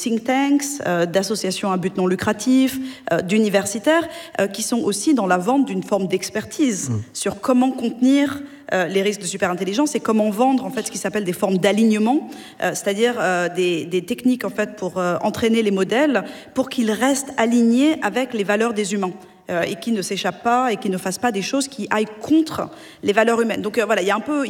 think tanks, d'associations à but non lucratif, d'universitaires, qui sont aussi dans la vente d'une forme d'expertise sur comment contenir les risques de superintelligence et comment vendre en fait ce qui s'appelle des formes d'alignement, c'est-à-dire des techniques en fait pour entraîner les modèles pour qu'ils restent alignés avec les valeurs des humains. Et qui ne s'échappent pas et qui ne fassent pas des choses qui aillent contre les valeurs humaines. Donc voilà, il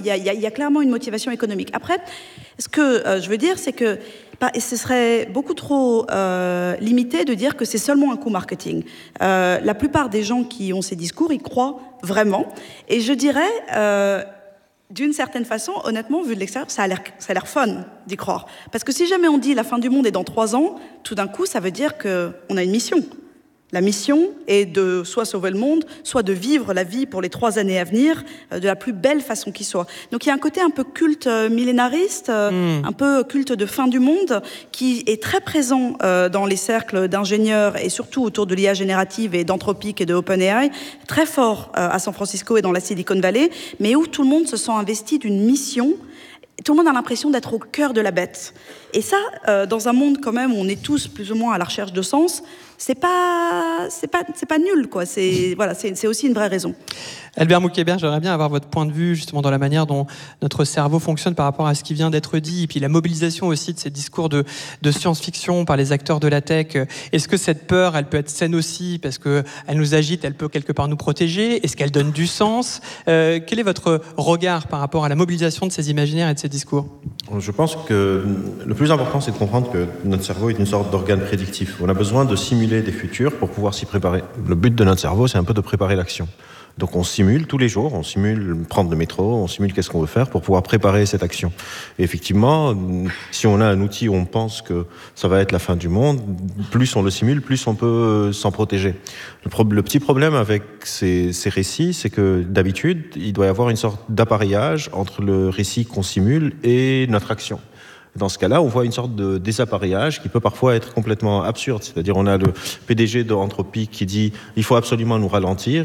y a clairement une motivation économique. Après, ce que je veux dire, c'est que ce serait beaucoup trop limité de dire que c'est seulement un coup marketing. La plupart des gens qui ont ces discours, ils croient vraiment. Et je dirais... d'une certaine façon, honnêtement, vu de l'extérieur, ça a l'air fun d'y croire. Parce que si jamais on dit la fin du monde est dans 3 ans, tout d'un coup, ça veut dire qu'on a une mission. La mission est de soit sauver le monde, soit de vivre la vie pour les 3 années à venir de la plus belle façon qui soit. Donc il y a un côté un peu culte millénariste, un peu culte de fin du monde, qui est très présent dans les cercles d'ingénieurs et surtout autour de l'IA générative et d'Anthropic et de OpenAI, très fort à San Francisco et dans la Silicon Valley, mais où tout le monde se sent investi d'une mission. Tout le monde a l'impression d'être au cœur de la bête. Et ça, dans un monde quand même où on est tous plus ou moins à la recherche de sens, c'est pas nul, quoi. C'est aussi une vraie raison. Albert Moukébert, j'aimerais bien avoir votre point de vue justement dans la manière dont notre cerveau fonctionne par rapport à ce qui vient d'être dit, et puis la mobilisation aussi de ces discours de science-fiction par les acteurs de la tech. Est-ce que cette peur, elle peut être saine aussi parce qu'elle nous agite, elle peut quelque part nous protéger? Est-ce qu'elle donne du sens? Quel est votre regard par rapport à la mobilisation de ces imaginaires et de ces discours? Je pense que le plus important, c'est de comprendre que notre cerveau est une sorte d'organe prédictif. On a besoin de simuler des futurs pour pouvoir s'y préparer. Le but de notre cerveau, c'est un peu de préparer l'action. Donc on simule tous les jours, on simule prendre le métro, on simule qu'est-ce qu'on veut faire pour pouvoir préparer cette action. Et effectivement, si on a un outil où on pense que ça va être la fin du monde, plus on le simule, plus on peut s'en protéger. Le petit problème avec ces récits, c'est que d'habitude, il doit y avoir une sorte d'appareillage entre le récit qu'on simule et notre action. Dans ce cas-là, on voit une sorte de désappareillage qui peut parfois être complètement absurde. C'est-à-dire, on a le PDG d'Anthropic qui dit « il faut absolument nous ralentir,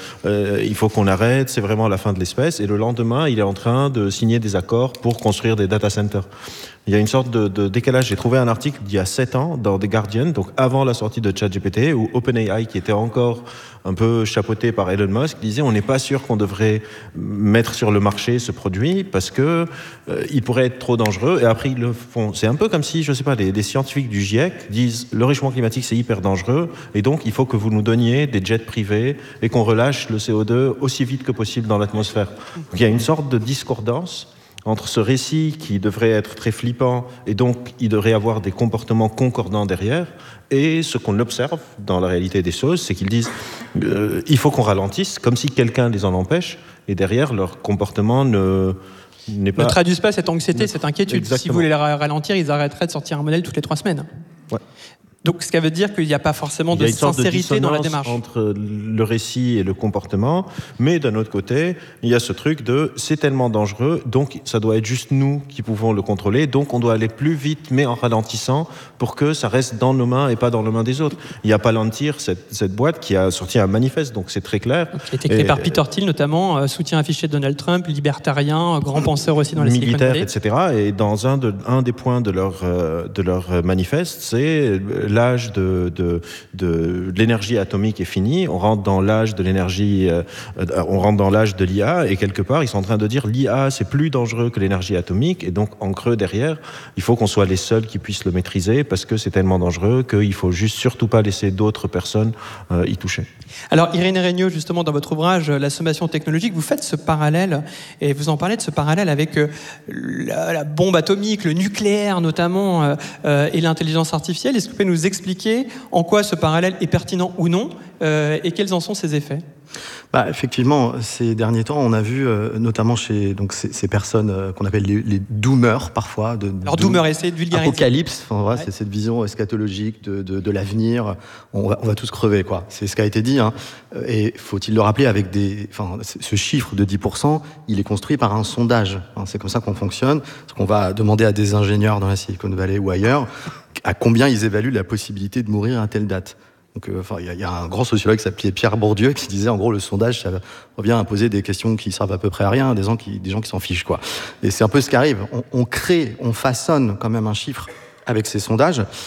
il faut qu'on arrête, c'est vraiment la fin de l'espèce ». Et le lendemain, il est en train de signer des accords pour construire des data centers. Il y a une sorte de décalage. J'ai trouvé un article d'il y a 7 ans dans The Guardian, donc avant la sortie de ChatGPT, où OpenAI, qui était encore un peu chapeauté par Elon Musk, disait on n'est pas sûr qu'on devrait mettre sur le marché ce produit parce que il pourrait être trop dangereux. Et après ils le font. C'est un peu comme si, je sais pas, des scientifiques du GIEC disent le réchauffement climatique c'est hyper dangereux et donc il faut que vous nous donniez des jets privés et qu'on relâche le CO2 aussi vite que possible dans l'atmosphère. Donc il y a une sorte de discordance entre ce récit qui devrait être très flippant et donc il devrait avoir des comportements concordants derrière et ce qu'on observe dans la réalité des choses, c'est qu'ils disent il faut qu'on ralentisse comme si quelqu'un les en empêche et derrière leur comportement n'est pas... Ne traduisent pas cette anxiété, cette inquiétude. Exactement. Si vous voulez les ralentir, ils arrêteraient de sortir un modèle toutes les 3 semaines. Ouais. Donc, ce qui veut dire qu'il n'y a pas forcément de sincérité dans la démarche. Entre le récit et le comportement, mais d'un autre côté, il y a ce truc de c'est tellement dangereux, donc ça doit être juste nous qui pouvons le contrôler, donc on doit aller plus vite, mais en ralentissant, pour que ça reste dans nos mains et pas dans les mains des autres. Il y a Palantir, cette boîte qui a sorti un manifeste, donc c'est très clair. Qui a été créé par Peter Thiel notamment, soutien affiché de Donald Trump, libertarien, grand penseur aussi dans la Silicon Valley. Etc. Et dans un des points de leur manifeste, c'est l'âge de l'énergie atomique est fini, on rentre dans l'âge de l'énergie, on rentre dans l'âge de l'IA, et quelque part, ils sont en train de dire l'IA, c'est plus dangereux que l'énergie atomique, et donc, en creux derrière, il faut qu'on soit les seuls qui puissent le maîtriser, parce que c'est tellement dangereux qu'il faut juste surtout pas laisser d'autres personnes y toucher. Alors, Irène Regnault, justement, dans votre ouvrage, La sommation technologique, vous faites ce parallèle, et vous en parlez de ce parallèle avec la bombe atomique, le nucléaire notamment, et l'intelligence artificielle. Est-ce que vous pouvez nous expliquer en quoi ce parallèle est pertinent ou non, et quels en sont ses effets? Effectivement, ces derniers temps, on a vu, notamment chez donc, ces personnes qu'on appelle les doomers, parfois. Alors, doomer, essayez de vulgariser. Apocalypse, voilà, c'est cette vision eschatologique de l'avenir. On va tous crever, quoi. C'est ce qui a été dit. Hein. Et faut-il le rappeler, avec ce chiffre de 10%, il est construit par un sondage. Hein, c'est comme ça qu'on fonctionne. Parce qu'on va demander à des ingénieurs dans la Silicon Valley ou ailleurs à combien ils évaluent la possibilité de mourir à telle date. Donc, il y a un grand sociologue qui s'appelait Pierre Bourdieu qui disait, en gros, le sondage, ça revient à poser des questions qui servent à peu près à rien, des gens qui s'en fichent, quoi. Et c'est un peu ce qui arrive. On façonne quand même un chiffre avec ces sondages.